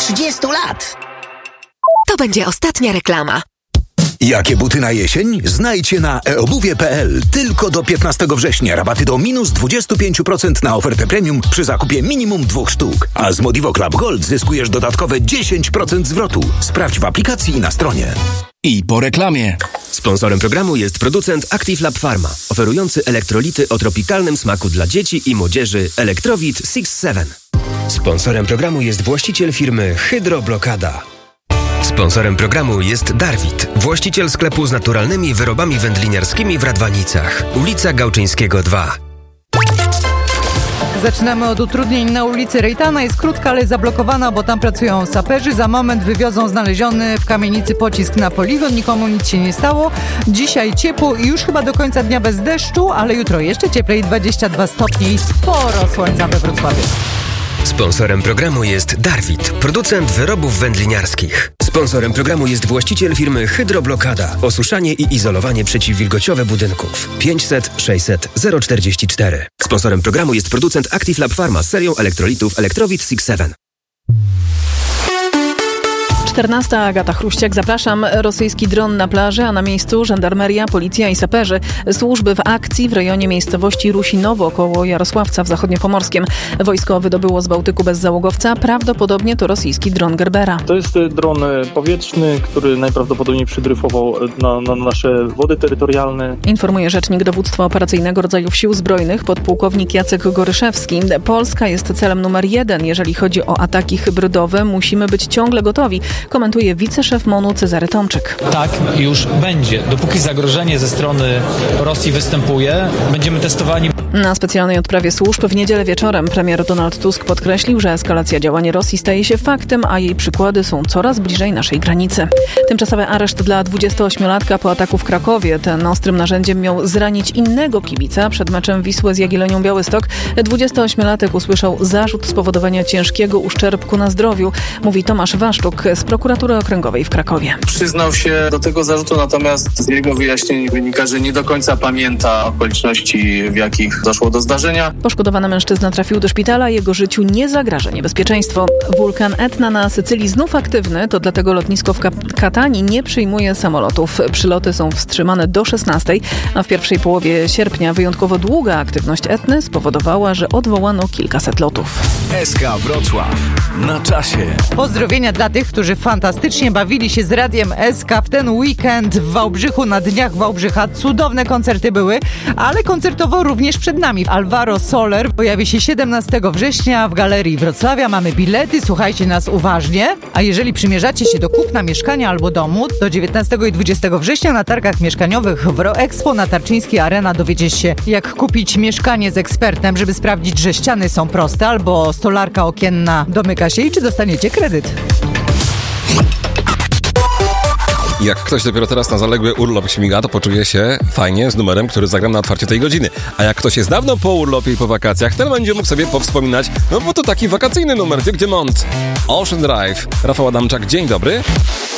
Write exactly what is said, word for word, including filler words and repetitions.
trzydziestu lat. To będzie ostatnia reklama. Jakie buty na jesień? Znajdźcie na e obuwie kropka pe el. Tylko do piętnastego września rabaty do minus dwadzieścia pięć procent na ofertę premium przy zakupie minimum dwóch sztuk. A z Modivo Club Gold zyskujesz dodatkowe dziesięć procent zwrotu. Sprawdź w aplikacji i na stronie. I po reklamie. Sponsorem programu jest producent Active Lab Pharma, oferujący elektrolity o tropikalnym smaku dla dzieci i młodzieży Electrowit sześć siedem. Sponsorem programu jest właściciel firmy Hydroblokada. Sponsorem programu jest Darwit, właściciel sklepu z naturalnymi wyrobami wędliniarskimi w Radwanicach. Ulica Gałczyńskiego dwa. Zaczynamy od utrudnień na ulicy Rejtana. Jest krótka, ale zablokowana, bo tam pracują saperzy. Za moment wywiozą znaleziony w kamienicy pocisk na poligon. Nikomu nic się nie stało. Dzisiaj ciepło i już chyba do końca dnia bez deszczu, ale jutro jeszcze cieplej, dwadzieścia dwa stopnie i sporo słońca we Wrocławiu. Sponsorem programu jest Darwit, producent wyrobów wędliniarskich. Sponsorem programu jest właściciel firmy Hydroblokada. Osuszanie i izolowanie przeciwwilgociowe budynków. pięćset sześćset zero czterdzieści cztery. Sponsorem programu jest producent Active Lab Pharma z serią elektrolitów Electrowit sześć siedem. czternasta. Agata Chruściak. Zapraszam. Rosyjski dron na plaży, a na miejscu żandarmeria, policja i saperzy. Służby w akcji w rejonie miejscowości Rusinowo koło Jarosławca w zachodniopomorskiem. Wojsko wydobyło z Bałtyku bez załogowca. Prawdopodobnie to rosyjski dron Gerbera. To jest dron powietrzny, który najprawdopodobniej przydryfował na, na nasze wody terytorialne. Informuje rzecznik dowództwa operacyjnego rodzajów sił zbrojnych, podpułkownik Jacek Goryszewski. Polska jest celem numer jeden. Jeżeli chodzi o ataki hybrydowe, musimy być ciągle gotowi. Komentuje wiceszef MONU Cezary Tomczyk. Tak, już będzie. Dopóki zagrożenie ze strony Rosji występuje, będziemy testowani. Na specjalnej odprawie służb w niedzielę wieczorem premier Donald Tusk podkreślił, że eskalacja działań Rosji staje się faktem, a jej przykłady są coraz bliżej naszej granicy. Tymczasowy areszt dla dwudziestoośmiolatka po ataku w Krakowie. Ten ostrym narzędziem miał zranić innego kibica przed meczem Wisły z Jagiellonią Białystok. dwudziestoośmiolatek usłyszał zarzut spowodowania ciężkiego uszczerbku na zdrowiu, mówi Tomasz Waszczuk z prokuratury okręgowej w Krakowie. Przyznał się do tego zarzutu, natomiast z jego wyjaśnień wynika, że nie do końca pamięta okoliczności, w jakich doszło do zdarzenia. Poszkodowany mężczyzna trafił do szpitala, jego życiu nie zagraża niebezpieczeństwo. Wulkan Etna na Sycylii znów aktywny, to dlatego lotnisko w Katanii nie przyjmuje samolotów. Przyloty są wstrzymane do szesnastej, a w pierwszej połowie sierpnia wyjątkowo długa aktywność Etny spowodowała, że odwołano kilkaset lotów. S K Wrocław. Na czasie. Pozdrowienia dla tych, którzy fantastycznie bawili się z Radiem S K w ten weekend w Wałbrzychu, na Dniach Wałbrzycha. Cudowne koncerty były, ale koncertowo również przed nami. Alvaro Soler pojawi się siedemnastego września w Galerii Wrocławia. Mamy bilety, słuchajcie nas uważnie. A jeżeli przymierzacie się do kupna mieszkania albo domu, do dziewiętnastego i dwudziestego września na targach mieszkaniowych w Roexpo na Tarczyńskiej Arena dowiecie się, jak kupić mieszkanie z ekspertem, żeby sprawdzić, że ściany są proste albo stolarka okienna domyka się i czy dostaniecie kredyt. Jak ktoś dopiero teraz na zaległy urlop śmiga, to poczuje się fajnie z numerem, który zagram na otwarcie tej godziny. A jak ktoś jest dawno po urlopie i po wakacjach, ten będzie mógł sobie powspominać, no bo to taki wakacyjny numer, gdzie Mont. Ocean Drive. Rafał Adamczak, dzień dobry.